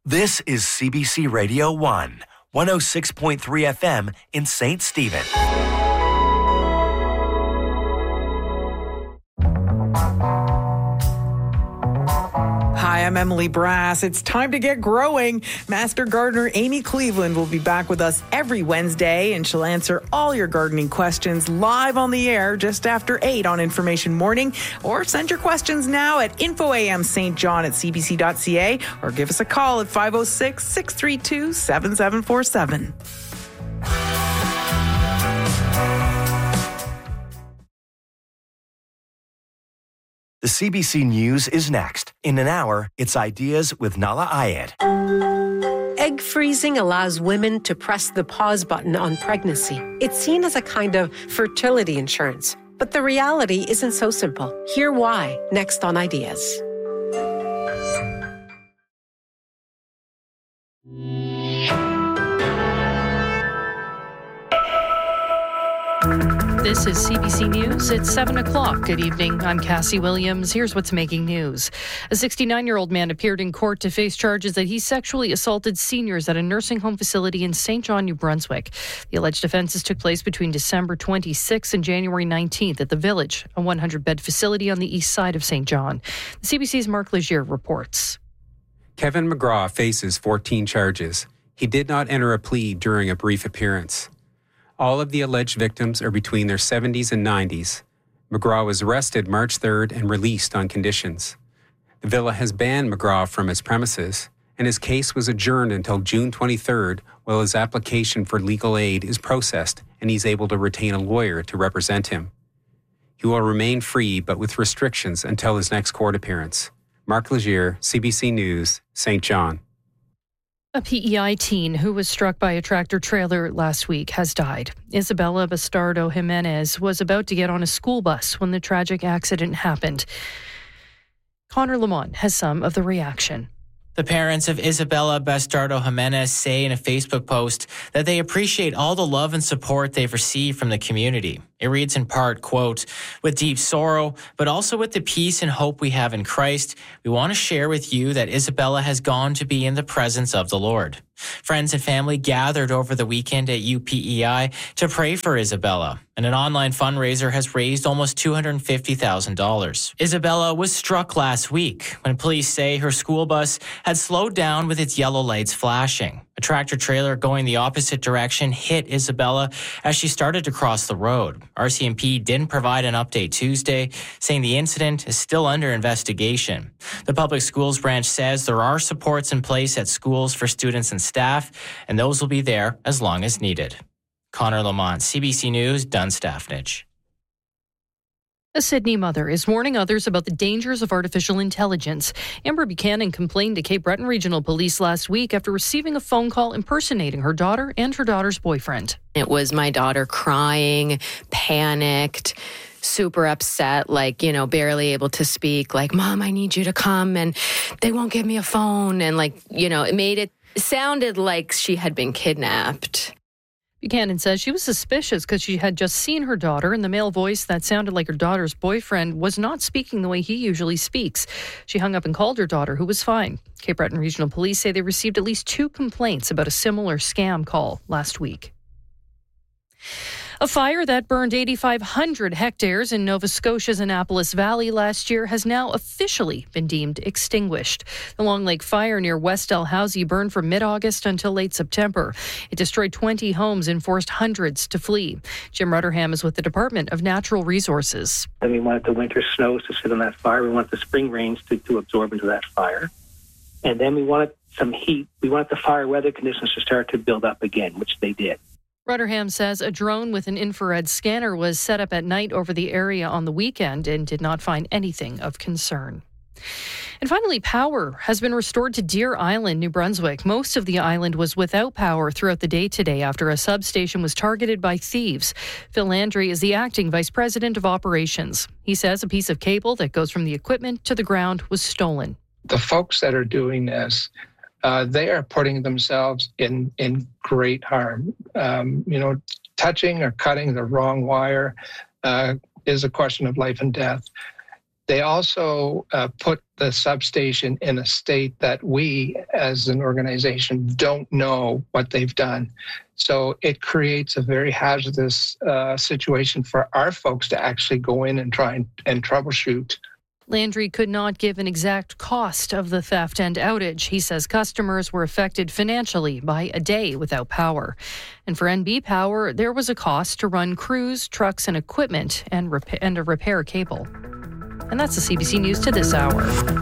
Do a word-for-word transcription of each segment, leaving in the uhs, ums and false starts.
This is C B C Radio one, one oh six point three F M in Saint Stephen. Hi, I'm Emily Brass. It's time to get growing. Master gardener Amy Cleveland will be back with us every Wednesday, and she'll answer all your gardening questions live on the air just after eight on Information Morning. Or send your questions now at info a m st john at c b c dot c a or give us a call at five oh six, six three two, seven seven four seven. The C B C News is next. In an hour, it's Ideas with Nala Ayed. Egg freezing allows women to press the pause button on pregnancy. It's seen as a kind of fertility insurance. But the reality isn't so simple. Hear why next on Ideas. This is C B C News. It's seven o'clock. Good evening. I'm Cassie Williams. Here's what's making news. A sixty-nine-year-old man appeared in court to face charges that he sexually assaulted seniors at a nursing home facility in Saint John, New Brunswick. The alleged offences took place between December twenty-sixth and January nineteenth at The Village, a one hundred bed facility on the east side of Saint John. The C B C's Mark Legier reports. Kevin McGraw faces fourteen charges. He did not enter a plea during a brief appearance. All of the alleged victims are between their seventies and nineties. McGraw was arrested March third and released on conditions. The villa has banned McGraw from his premises, and his case was adjourned until June twenty-third while his application for legal aid is processed and he's able to retain a lawyer to represent him. He will remain free but with restrictions until his next court appearance. Mark Legier, C B C News, Saint John. A P E I teen who was struck by a tractor trailer last week has died. Isabella Bastardo Jimenez was about to get on a school bus when the tragic accident happened. Connor Lamont has some of the reaction. The parents of Isabella Bastardo Jimenez say in a Facebook post that they appreciate all the love and support they've received from the community. It reads in part, quote, "With deep sorrow, but also with the peace and hope we have in Christ, we want to share with you that Isabella has gone to be in the presence of the Lord." Friends and family gathered over the weekend at U P E I to pray for Isabella, and an online fundraiser has raised almost two hundred fifty thousand dollars. Isabella was struck last week when police say her school bus had slowed down with its yellow lights flashing. A tractor trailer going the opposite direction hit Isabella as she started to cross the road. R C M P didn't provide an update Tuesday, saying the incident is still under investigation. The Public Schools branch says there are supports in place at schools for students and staff, and those will be there as long as needed. Connor Lamont, C B C News, Dunstaffnage. A Sydney mother is warning others about the dangers of artificial intelligence. Amber Buchanan complained to Cape Breton Regional Police last week after receiving a phone call impersonating her daughter and her daughter's boyfriend. It was my daughter crying, panicked, super upset, like, you know, barely able to speak, like, "Mom, I need you to come," and they won't give me a phone. And like, you know, it made it sounded like she had been kidnapped. Buchanan says she was suspicious because she had just seen her daughter, and the male voice that sounded like her daughter's boyfriend was not speaking the way he usually speaks. She hung up and called her daughter, who was fine. Cape Breton Regional Police say they received at least two complaints about a similar scam call last week. A fire that burned eight thousand five hundred hectares in Nova Scotia's Annapolis Valley last year has now officially been deemed extinguished. The Long Lake fire near West Dalhousie burned from mid-August until late September. It destroyed twenty homes and forced hundreds to flee. Jim Rutterham is with the Department of Natural Resources. Then we wanted the winter snows to sit on that fire. We wanted the spring rains to, to absorb into that fire. And then we wanted some heat. We wanted the fire weather conditions to start to build up again, which they did. Rutterham says a drone with an infrared scanner was set up at night over the area on the weekend and did not find anything of concern. And finally, power has been restored to Deer Island, New Brunswick. Most of the island was without power throughout the day today after a substation was targeted by thieves. Phil Landry is the acting vice president of operations. He says a piece of cable that goes from the equipment to the ground was stolen. The folks that are doing this, Uh, they are putting themselves in, in great harm. Um, you know, touching or cutting the wrong wire uh, is a question of life and death. They also uh, put the substation in a state that we, as an organization, don't know what they've done. So it creates a very hazardous uh, situation for our folks to actually go in and try and, and troubleshoot. Landry could not give an exact cost of the theft and outage. He says customers were affected financially by a day without power. And for N B Power, there was a cost to run crews, trucks, and equipment and, rep- and a repair cable. And that's the C B C News to this hour.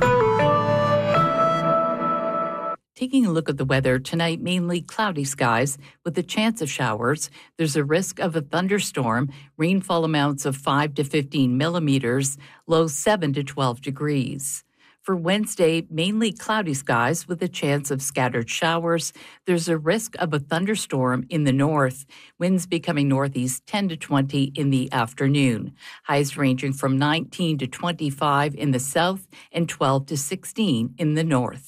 Taking a look at the weather tonight, mainly cloudy skies with a chance of showers. There's a risk of a thunderstorm, rainfall amounts of five to fifteen millimeters, low seven to twelve degrees. For Wednesday, mainly cloudy skies with a chance of scattered showers. There's a risk of a thunderstorm in the north. Winds becoming northeast ten to twenty in the afternoon. Highs ranging from nineteen to twenty-five in the south and twelve to sixteen in the north.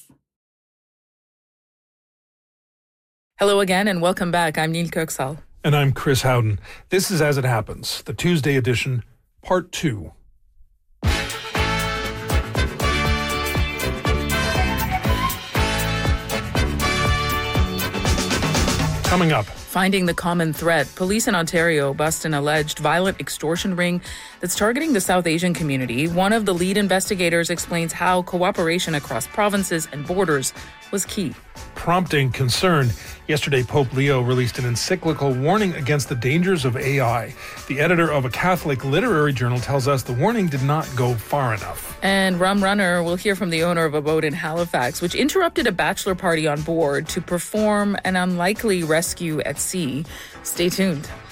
Hello again and welcome back. I'm Neil Kirksall. And I'm Chris Howden. This is As It Happens, the Tuesday edition, part two. Coming up. Finding the common thread, police in Ontario bust an alleged violent extortion ring that's targeting the South Asian community. One of the lead investigators explains how cooperation across provinces and borders was key. Prompting concern. Yesterday, Pope Leo released an encyclical warning against the dangers of A I. The editor of a Catholic literary journal tells us the warning did not go far enough. And Rum Runner will hear from the owner of a boat in Halifax, which interrupted a bachelor party on board to perform an unlikely rescue at sea. Stay tuned.